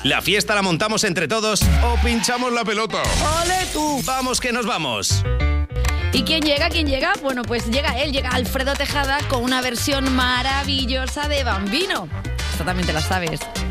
¿La fiesta la montamos entre todos o pinchamos la pelota? ¡Ole tú! ¡Vamos que nos vamos! ¿Y quién llega? ¿Quién llega? Bueno, pues llega él, llega Alfredo Tejada con una versión maravillosa de Bambino. Esta también te la sabes.